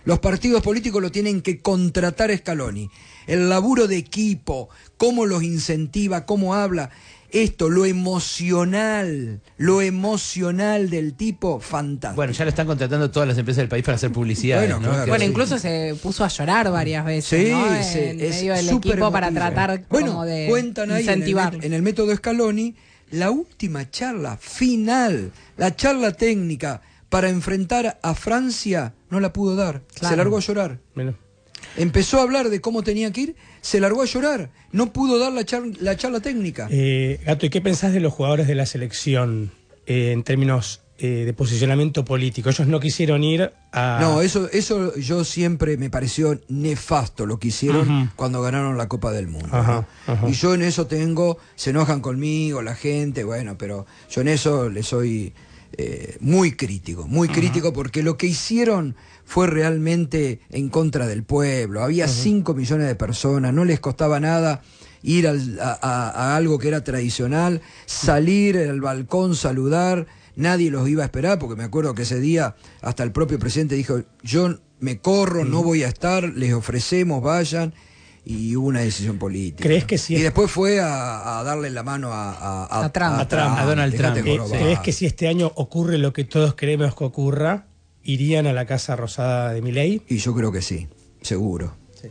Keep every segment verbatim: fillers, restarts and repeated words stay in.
Los partidos políticos lo tienen que contratar a Scaloni. El laburo de equipo, cómo los incentiva, cómo habla. Esto, lo emocional, lo emocional del tipo, fantástico. Bueno, ya lo están contratando todas las empresas del país para hacer publicidad. Bueno, ¿no? claro, Bueno, sí. incluso se puso a llorar varias veces, Sí, ¿no? sí, En es medio del súper equipo para emotivo. tratar Bueno, como de cuentan ahí incentivar. en el, en el método Scaloni, la última charla final, la charla técnica para enfrentar a Francia, no la pudo dar. Claro. Se largó a llorar. Bueno. Empezó a hablar de cómo tenía que ir, se largó a llorar. No pudo dar la, char la charla técnica. Eh, Gato, ¿y qué pensás de los jugadores de la selección eh, en términos eh, de posicionamiento político? Ellos no quisieron ir a... No, eso, eso yo siempre me pareció nefasto lo que hicieron uh-huh. cuando ganaron la Copa del Mundo. Ajá, ¿no? ajá. Y yo en eso tengo, se enojan conmigo la gente, bueno, pero yo en eso le soy eh, muy crítico, muy uh-huh. crítico porque lo que hicieron fue realmente en contra del pueblo. Había cinco uh-huh. millones de personas, no les costaba nada ir al, a, a, a algo que era tradicional, salir al balcón, saludar, nadie los iba a esperar, porque me acuerdo que ese día hasta el propio presidente dijo, yo me corro, uh-huh. no voy a estar, les ofrecemos, vayan, y hubo una decisión política. ¿Crees que si y es... después fue a, a darle la mano a, a, a, a Trump, a, Trump, a Donald Trump. ¿Crees que si este año ocurre lo que todos queremos que ocurra, irían a la Casa Rosada de Milei? Y yo creo que sí, seguro. Sí.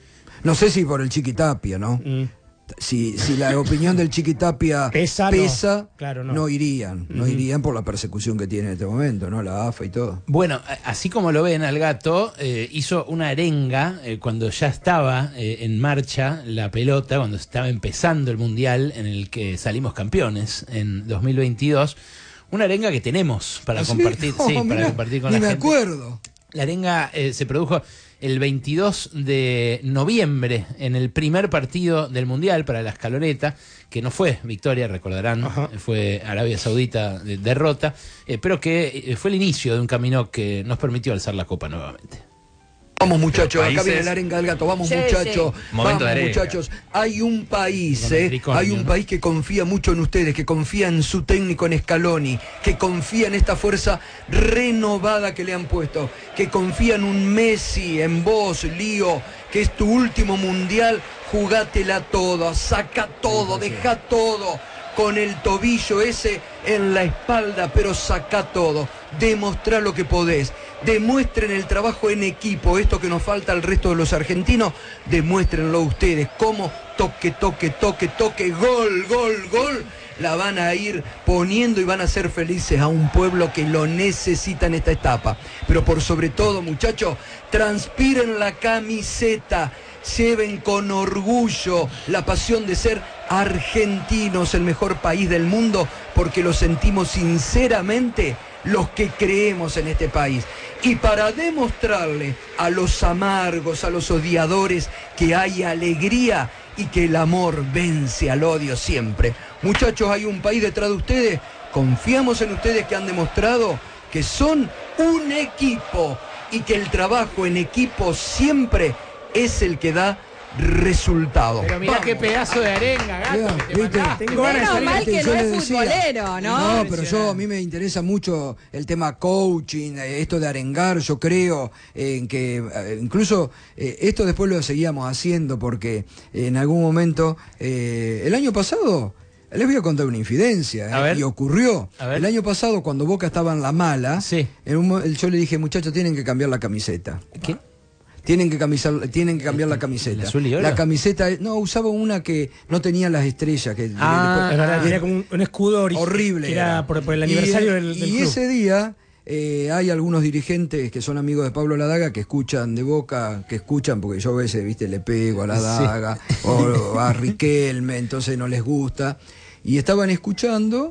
No sé si por el Chiquitapia, ¿no? Mm. Si, si la opinión del Chiquitapia pesa, pesa no. Claro, no. no irían, no uh-huh. irían por la persecución que tiene en este momento, ¿no? La A F A y todo. Bueno, así como lo ven al Gato, eh, hizo una arenga eh, cuando ya estaba eh, en marcha la pelota, cuando estaba empezando el Mundial en el que salimos campeones en dos mil veintidós. Una arenga que tenemos para ¿Ah, compartir, sí? No, sí, mirá, para compartir con ni la me gente. acuerdo. La arenga eh, se produjo el veintidós de noviembre en el primer partido del Mundial para la escaloneta, que no fue victoria, recordarán, Ajá. fue Arabia Saudita de, derrota, eh, pero que eh, fue el inicio de un camino que nos permitió alzar la copa nuevamente. Vamos muchachos, acá viene la arenga del Gato, vamos sí, muchachos, sí. vamos muchachos, hay un país, eh, hay un país que confía mucho en ustedes, que confía en su técnico en Scaloni, que confía en esta fuerza renovada que le han puesto, que confía en un Messi, en vos, Lío, que es tu último mundial, jugátela todo, saca todo, deja todo, con el tobillo ese en la espalda, pero saca todo, demostrá lo que podés. Demuestren el trabajo en equipo, esto que nos falta al resto de los argentinos, demuéstrenlo ustedes, cómo toque, toque, toque, toque, gol, gol, gol, la van a ir poniendo y van a ser felices a un pueblo que lo necesita en esta etapa. Pero por sobre todo, muchachos, transpiren la camiseta, lleven con orgullo la pasión de ser argentinos, el mejor país del mundo, porque lo sentimos sinceramente los que creemos en este país. Y para demostrarle a los amargos, a los odiadores, que hay alegría y que el amor vence al odio siempre. Muchachos, hay un país detrás de ustedes, confiamos en ustedes que han demostrado que son un equipo y que el trabajo en equipo siempre es el que da resultado. Pero mirá qué pedazo de arenga, Gato. Mirá, Tengo ganas de salir. Mal que no es futbolero, ¿no? No, pero yo a mí me interesa mucho el tema coaching, esto de arengar, yo creo en que eh, incluso eh, esto después lo seguíamos haciendo porque eh, en algún momento, eh, el año pasado, les voy a contar una infidencia, eh, y ocurrió. El año pasado, cuando Boca estaba en la mala, sí. en un, yo le dije, muchachos, tienen que cambiar la camiseta. ¿Qué? Tienen que, camisar, tienen que cambiar la camiseta. La camiseta, no, usaba una que no tenía las estrellas. Que, ah, que después, era como un, un escudo horrible. Que era por, por el aniversario y, del, del y club. ese día eh, hay algunos dirigentes que son amigos de Pablo Ladaga que escuchan de Boca, que escuchan, porque yo a veces, viste, le pego a Ladaga, sí. o a Riquelme, entonces no les gusta. Y estaban escuchando...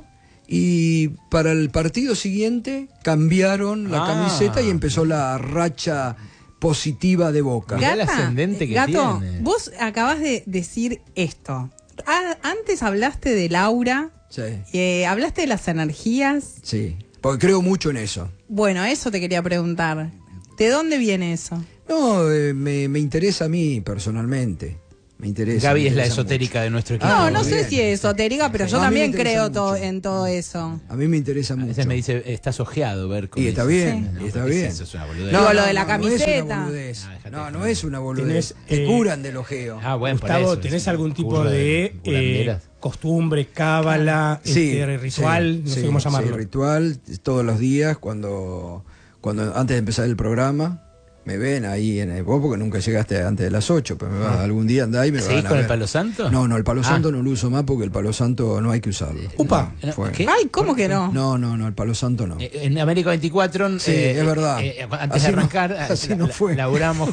Y para el partido siguiente cambiaron la ah. camiseta y empezó la racha positiva de Boca. Mirá el ascendente que Gato, tiene. Vos acabás de decir esto. Ah, antes hablaste de Laura. Sí. Eh, hablaste de las energías. Sí, porque creo mucho en eso. Bueno, eso te quería preguntar. ¿De dónde viene eso? No, eh, me, me interesa a mí personalmente. Me interesa. Gaby me es la interesa esotérica mucho. de nuestro equipo. No, no bien. sé si es esotérica, pero Sí. yo No, a mí me también interesa creo to- mucho. en todo eso. A mí me interesa A mucho. veces me dice, estás ojeado, ver Y está bien, Sí. y está No, bien. Eso es una boludez. Digo, lo de la No es camiseta. una boludez. No, déjate No, de no joder. es una boludez. Tenés, Te eh, curan del ojeo. Ah, bueno, por Gustavo, eso, ¿tenés es algún un tipo curso de eh, curanderas. costumbre, cábala, Sí, este, ritual? sí, no sé sí, cómo llamarlo. sí, ritual, todos los días, cuando, cuando antes de empezar el programa, me ven ahí en el vos porque nunca llegaste antes de las ocho, pero me vas, algún día andá y me ¿Seguís van a con el ver. palo santo? No, no, el palo Ah. santo no lo uso más porque el palo santo no hay que usarlo. Upa. No, Fue. ¿qué? Ay, ¿cómo que no? No, no, no, el palo santo no. Eh, En América veinticuatro, Sí, eh, es verdad. eh, eh, antes Así de no- arrancar, así la- no la- fue. laburamos.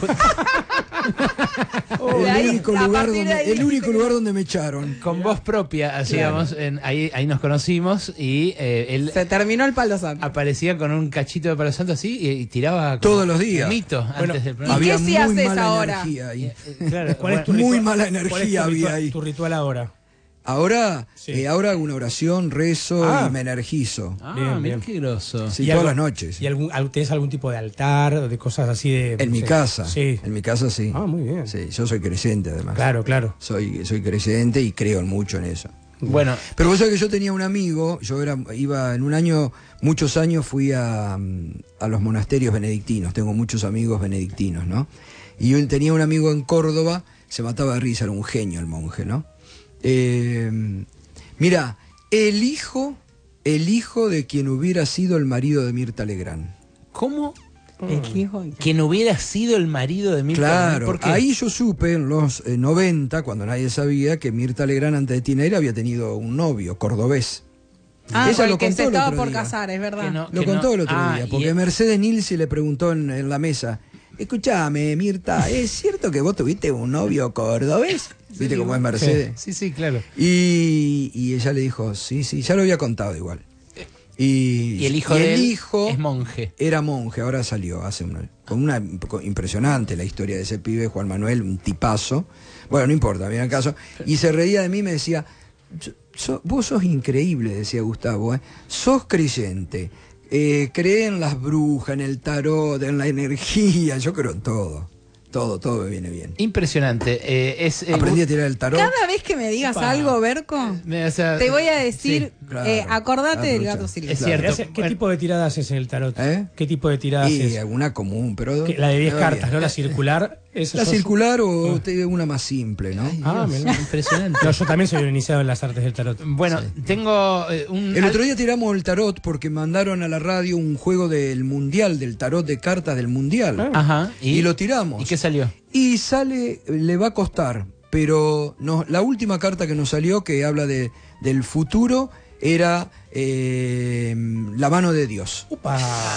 De el ahí, único a lugar partir de donde, ahí, el único pero- lugar donde me echaron. Con voz propia hacíamos, en- ahí, ahí nos conocimos y eh, él Se terminó el palo santo. aparecía con un cachito de palo santo así y, y tiraba como Todos los días. un mito Bueno, antes del ¿Y programa. qué Había sí muy haces mala ahora? energía ahí. Eh, claro, ¿Cuál es tu bueno, Muy ritual- mala cuál es tu energía había ritual- ahí. tu ritual ahora? Ahora, Sí. eh, ahora hago una oración, rezo Ah. y me energizo. Ah, Bien, mira bien. qué grosso. Sí, ¿Y todas algo- las noches. ¿Y algún, al- tenés algún tipo de altar o de cosas así de...? En no mi sé? casa. Sí. En mi casa sí. Ah, muy bien. Sí, yo soy creyente además. Claro, claro. Soy, soy creyente y creo mucho en eso. Bueno, Pero vos sabés que yo tenía un amigo, yo era, iba en un año, muchos años fui a, mm, a los monasterios benedictinos, tengo muchos amigos benedictinos, ¿no? Y yo tenía un amigo en Córdoba, se mataba de risa, era un genio el monje, ¿no? Eh, mira, el hijo, el hijo de quien hubiera sido el marido de Mirta Legrand. ¿cómo? El hijo. Quien hubiera sido el marido de Mirta Claro, Legrand. ¿Por qué? ahí yo supe en los eh, noventa, cuando nadie sabía, que Mirta Legrand antes de Tinera había tenido un novio, cordobés. Ah, Ella con el lo que contó se el estaba otro por día. casar, es verdad. Que no- Lo que contó no- el otro Ah, día, y- porque Mercedes Nilsi le preguntó en, en la mesa, escúchame, Mirta, ¿es cierto que vos tuviste un novio cordobés? ¿Viste cómo es Mercedes? Sí, sí, claro. Y, y ella le dijo, sí, sí, ya lo había contado igual. Y, Y el hijo y de el él hijo es monje. era monje, ahora salió, hace una, con una con- impresionante la historia de ese pibe, Juan Manuel, un tipazo. Bueno, no importa, viene el caso. Y se reía de mí y me decía, "Yo- so- vos sos increíble", decía Gustavo, ¿eh? Sos creyente, eh, cree en las brujas, en el tarot, en la energía, yo creo en todo. Todo, todo me viene bien. Impresionante. Eh, es, eh, Aprendí a tirar el tarot. Cada vez que me digas Opa. algo, Berco, me- o sea, te voy a decir, sí. claro. eh, acordate del Aprovecha. gato Silvio. Es Claro. cierto. ¿Qué, Bueno. tipo de tiradas haces en el tarot? ¿Eh? ¿Qué tipo de tiradas Y haces? alguna común, pero... Que- La de diez me va cartas, bien. ¿no? La circular. esa La sos- circular o Ah. te- una más simple, ¿no? Ah, Dios, mirá. impresionante. No, yo también soy un iniciado en las artes del tarot. Bueno, tengo eh, un... El otro día tiramos el tarot porque mandaron a la radio un juego del mundial, del tarot de cartas del mundial. Ah. Ajá. Y lo tiramos. ¿Y qué salió? Y sale, le va a costar, pero no, la última carta que nos salió, que habla de, del futuro, era eh, la mano de Dios. ¡Upa!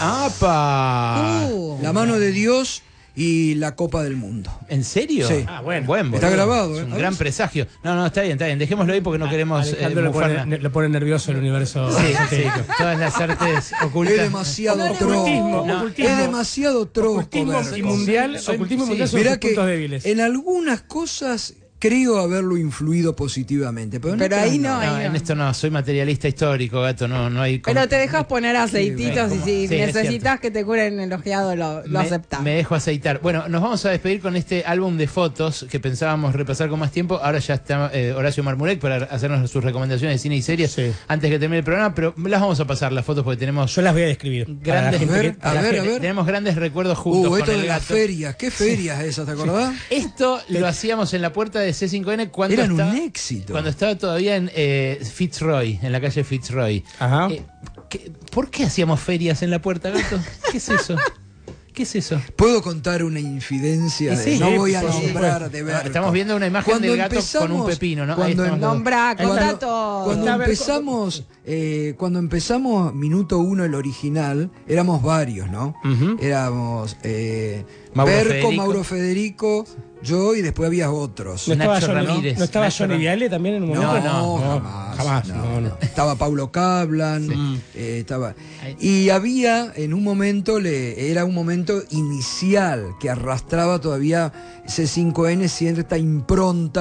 ¡Apa! Uh, La mano de Dios y la Copa del Mundo. ¿En serio? Sí. Ah, bueno. Buen, Está boludo. grabado, Es ¿eh? un A gran ver. presagio. No, no, está bien, está bien. Dejémoslo ahí porque no queremos eh, Alejandro le, mofarla. pone, le pone nervioso el universo Sí, sí, esotérico. todas las artes ocultas. Es demasiado No, no, troco. ocultismo, No, ocultismo. Es demasiado troco. Ocultismo Berco. y mundial, Soy- ocultismo y sí. mundial son Mirá sus que puntos débiles. en algunas cosas creo haberlo influido positivamente, pero, en Pero otras ahí no, No, ahí en esto no, soy materialista histórico, gato, no, no hay... Pero te dejas poner aceititos y ¿cómo? si Sí, es necesitas que te curen el ojeado, lo, lo me, aceptás. me dejo aceitar. Bueno, nos vamos a despedir con este álbum de fotos que pensábamos repasar con más tiempo. Ahora ya está eh, Horacio Marmurek para hacernos sus recomendaciones de cine y series Sí. antes que termine el programa, pero las vamos a pasar las fotos porque tenemos Yo las voy a describir. Para la grandes, gente A ver, que- a la ver, gente- a ver. tenemos grandes recuerdos juntos Uh, con esto el de las gato. ferias, ¿qué ferias esas, te acordás? Esto lo hacíamos en la puerta de C cinco N cuando Eran estaba, un éxito. cuando estaba todavía en eh, Fitzroy, en la calle Fitzroy. Ajá. Eh, ¿qué- ¿Por qué hacíamos ferias en la puerta, gato? ¿Qué es eso? ¿Qué es eso? ¿Puedo contar una infidencia? Y de- sí, no sí, voy a por nombrar supuesto. de Berco. Estamos viendo una imagen Cuando del gato con empezamos- un pepino, ¿no? Ahí Cuando, estamos. Nombrá, contá cuando, todo. cuando Contá, Berco. empezamos, eh, cuando empezamos Minuto Uno, el original, éramos varios, ¿no? Ujú. Éramos eh, Mauro Berco, Federico. Mauro Federico, yo y después había otros. ¿No estaba, Nacho Johnny, Ramírez. ¿no estaba Nacho Johnny Ram- Viale también en un No, momento? no, jamás. Jamás, no, no, no. Estaba Paulo Cablan, eh, estaba. Y había, en un momento, le, era un momento inicial que arrastraba todavía C cinco N cierta impronta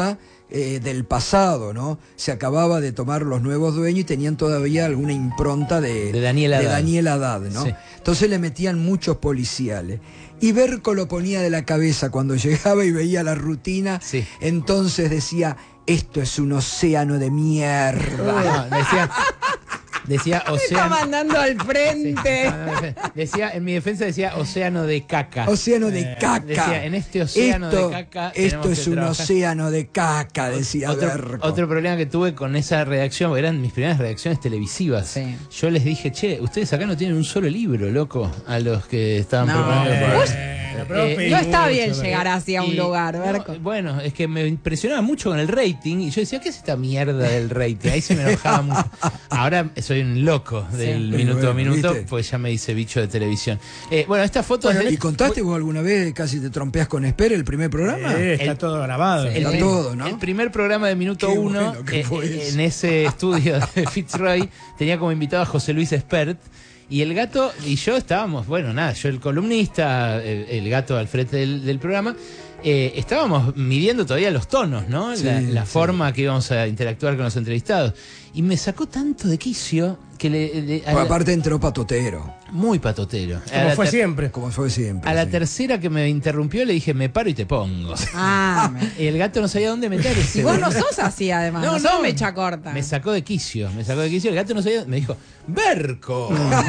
eh, del pasado, ¿no? Se acababa de tomar los nuevos dueños y tenían todavía alguna impronta de, de Daniel Haddad, de Daniel Haddad, ¿no? Sí. Entonces le metían muchos policiales. Y Berco lo ponía de la cabeza cuando llegaba y veía la rutina. Sí. Entonces decía, esto es un océano de mierda. No, decía, decía Está océano. mandando al frente. Sí, decía, en mi defensa decía océano de caca. Océano de Eh, caca. decía, en este océano esto, de caca. Esto tenemos es que un trabajar. océano de caca, decía Otro, Berco. otro problema que tuve con esa redacción, porque eran mis primeras redacciones televisivas. Sí. Yo les dije, che, ustedes acá no tienen un solo libro, loco, a los que estaban No. preparando Eh, para- vos- Eh, No está bien mucho, llegar así a un y- lugar, no, Berco. bueno, es que me impresionaba mucho con el rating y yo decía, ¿qué es esta mierda del rating? Ahí se me enojaba mucho. Ahora soy un loco del Sí. minuto a Bueno, minuto, ¿viste? pues ya me hice bicho de televisión. Eh, bueno, esta foto es de- ¿Y contaste vos alguna vez casi te trompeas con Esper el primer programa? Eh, está El- todo grabado. el, Está el- todo, ¿no? el primer programa de Minuto Qué Uno, bueno que eh, fue eh, eso. en ese estudio de Fitzroy, tenía como invitado a José Luis Espert. Y el gato y yo estábamos, bueno, nada, yo el columnista, el, el gato al frente del, del programa, eh, estábamos midiendo todavía los tonos, ¿no? Sí, la la sí. forma que íbamos a interactuar con los entrevistados. Y me sacó tanto de quicio que le... le- a Por la- aparte entró patotero, muy patotero. A Como la fue ter- siempre. como fue siempre. A la sí. tercera que me interrumpió le dije, me paro y te pongo. Ah, me- Y el gato no sabía dónde meterse. y vos no sos así, además. No, sos mecha corta. Me sacó de quicio, me sacó de quicio. El gato no sabía, me dijo, ¡Berco!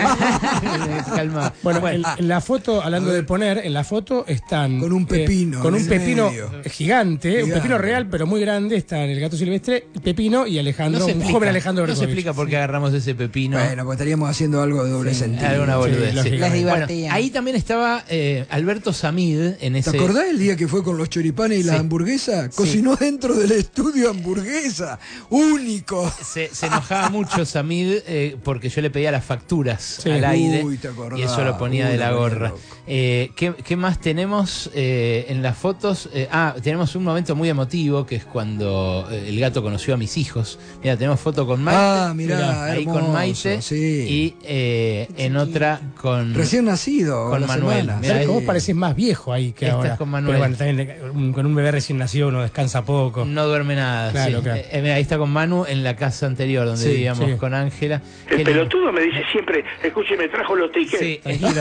Calma. Bueno, en, en la foto, hablando de poner, en la foto están. Con un pepino eh, con en un el pepino medio. gigante, un Gigante. pepino real, pero muy grande. Están el gato silvestre, el pepino y Alejandro, No se un explica, joven Alejandro no se Berkovich. explica por qué agarramos ese pepino. Bueno, pues estaríamos haciendo algo de doble sentido. Alguna boludez. Sí, sí. lógicamente. Les Bueno, divertía. ahí también estaba eh, Alberto Samid en ¿Te ese. acordás el día que fue con los choripanes y Sí. las hamburguesas? Cocinó dentro del estudio hamburguesa. Único. Se, se enojaba mucho Samid eh, porque yo le pedía las facturas Sí. al aire Uy, te acordás. y eso lo ponía Uy, de lo la ponía gorra. loco. Eh, ¿qué, qué más tenemos eh, en las fotos? Eh, ah, tenemos un momento muy emotivo que es cuando eh, el gato conoció a mis hijos. Mira, tenemos foto con Maite. Ah, mirá, ahí hermoso, con Maite. sí. Y eh, en otra con. Recién nacido. Con la Manuel. semana. Mirá, Berco, vos eh, parecés más viejo ahí que esta ahora. es con Manuel. Pero bueno, también eh, un- con un bebé recién nacido uno descansa poco. No duerme nada. Claro, sí. claro. Eh, mira, ahí está con Manu en la casa anterior donde Sí, vivíamos sí. con Ángela. El Qué pelotudo me dice siempre, escuche, me trajo los tickets. Sí, Tranquilo.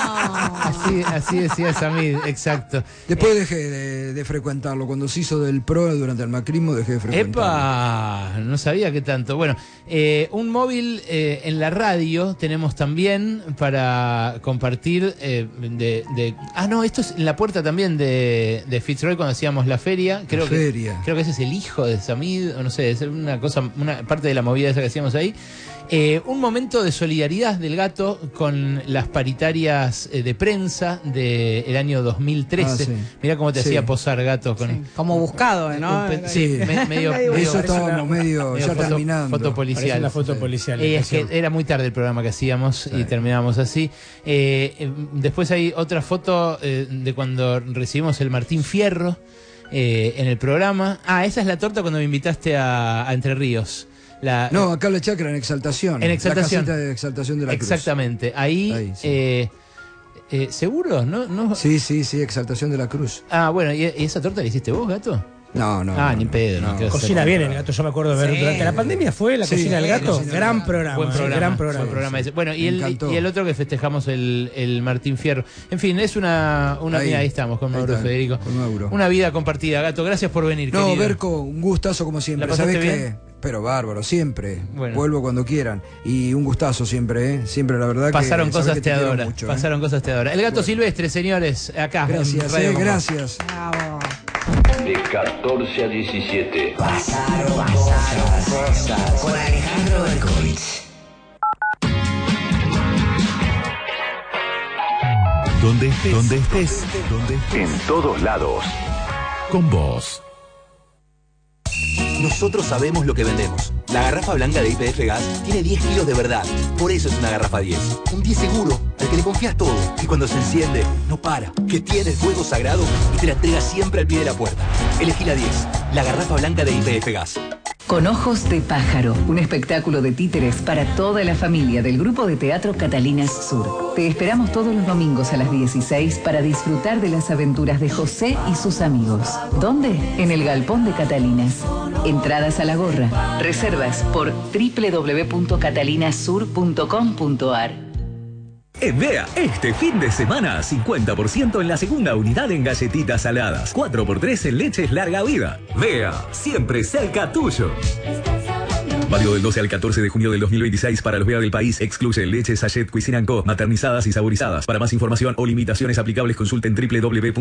así, así decía Samid, exacto. Después dejé de, de frecuentarlo. Cuando se hizo del pro durante el macrismo, dejé de frecuentarlo. ¡Epa! No sabía qué tanto. Bueno, eh, un móvil eh, en la radio tenemos también para compartir eh, de, de- Ah, no, esto es en la puerta también de, de Fitzroy cuando hacíamos la feria. Creo La que, feria. Creo que ese es el hijo de Samid, o no sé, es una cosa, una parte de la movida esa que hacíamos ahí. Eh, un momento de solidaridad del gato con las paritarias eh, de prensa del año dos mil trece. Ah, sí. Mirá cómo te Sí. hacía posar, gato, con... Como buscado, ¿no? un pe- sí, Sí. me- medio, Medio medio- Eso estábamos una- medio, medio ya foto- terminando. foto Parece policial. una foto policial. Eh, es que impresión. era muy tarde el programa que hacíamos y terminábamos así. Eh, eh, después hay otra foto eh, de cuando recibimos el Martín Fierro eh, en el programa. Ah, esa es la torta cuando me invitaste a, a Entre Ríos. La, No, acá la chacra en Exaltación. En Exaltación. La casita de Exaltación de la Cruz. exactamente. Ahí, Ahí, sí. eh, eh, ¿seguro? ¿No? no Sí, sí, sí, Exaltación de la Cruz. Ah, bueno, ¿y, y esa torta la hiciste vos, gato? No, no. Ah, no, ni no. pedo, no, quedó Cocina bien el gato, yo me acuerdo de ver. Sí. Durante la pandemia fue la Sí, cocina del sí, gato. cocina del Gran gato. programa. Buen eh, programa, gran buen programa. programa ese. Bueno, y Me el, encantó. y el otro que festejamos el, el Martín Fierro. En fin, es una... una Ahí. mira, ahí estamos con Ahí Mauro está, Federico. con Mauro. Una vida compartida, gato. Gracias por venir, No, querido. Berco, un gustazo como siempre. ¿La pasaste ¿Sabés bien? qué? Pero bárbaro, siempre. Bueno. Vuelvo cuando quieran. Y un gustazo siempre, ¿eh? Siempre, la verdad Pasaron que... sabés cosas que te quiero teadoras. mucho, ¿eh? Pasaron cosas teadoras. El gato silvestre, señores, acá. en Gracias, Radio eh, Monk. gracias. Bravo. De catorce a diecisiete. Pasaron, pasaron cosas con Alejandro Berkovich. Donde estés, donde estés, donde estés. En todos lados. Con vos. Nosotros sabemos lo que vendemos. La garrafa blanca de Y P F Gas tiene diez kilos de verdad. Por eso es una garrafa diez. Un diez seguro, al que le confías todo. Y cuando se enciende, no para. Que tiene el fuego sagrado y te la entrega siempre al pie de la puerta. Elegí la diez, la garrafa blanca de Y P F Gas. Con Ojos de Pájaro, un espectáculo de títeres para toda la familia del grupo de teatro Catalinas Sur. Te esperamos todos los domingos a las dieciséis para disfrutar de las aventuras de José y sus amigos. ¿Dónde? En el Galpón de Catalinas. Entradas a la gorra. Reservas por doble u doble u doble u punto catalinasur punto com punto a r. En Bea, este fin de semana, cincuenta por ciento en la segunda unidad en galletitas saladas, cuatro por tres en leches larga vida. Bea, siempre cerca tuyo. Válido del doce al catorce de junio del dos mil veintiséis para los Bea del país. Excluye leche Sachet Cuisine and Co. Maternizadas y saborizadas. Para más información o limitaciones aplicables consulten doble u doble u doble u